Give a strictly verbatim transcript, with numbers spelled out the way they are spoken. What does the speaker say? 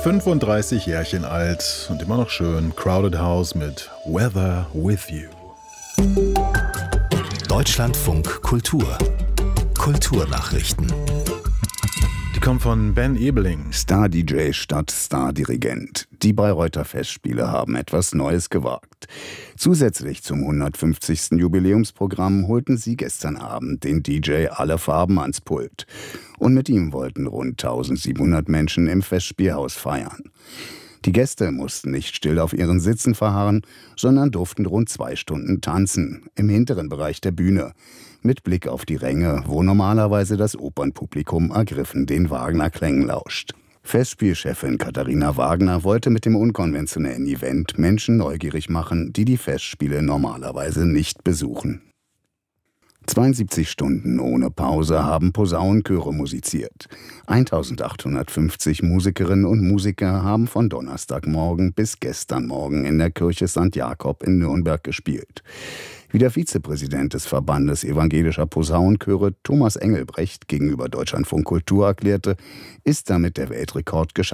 fünfunddreißig Jährchen alt und immer noch schön. Crowded House mit Weather With You. Deutschlandfunk Kultur. Kulturnachrichten. Die kommen von Ben Ebeling. Star-D J statt Star-Dirigent. Die Bayreuther Festspiele haben etwas Neues gewagt. Zusätzlich zum hundertfünfzigsten Jubiläumsprogramm holten sie gestern Abend den D J Alle Farben ans Pult. Und mit ihm wollten rund eintausendsiebenhundert Menschen im Festspielhaus feiern. Die Gäste mussten nicht still auf ihren Sitzen verharren, sondern durften rund zwei Stunden tanzen, im hinteren Bereich der Bühne, mit Blick auf die Ränge, wo normalerweise das Opernpublikum ergriffen den Wagner-Klängen lauscht. Festspielchefin Katharina Wagner wollte mit dem unkonventionellen Event Menschen neugierig machen, die die Festspiele normalerweise nicht besuchen. zweiundsiebzig Stunden ohne Pause haben Posaunenchöre musiziert. eintausendachthundertfünfzig Musikerinnen und Musiker haben von Donnerstagmorgen bis gestern Morgen in der Kirche Sankt Jakob in Nürnberg gespielt. Wie der Vizepräsident des Verbandes evangelischer Posaunenchöre Thomas Engelbrecht gegenüber Deutschlandfunk Kultur erklärte, ist damit der Weltrekord geschaffen.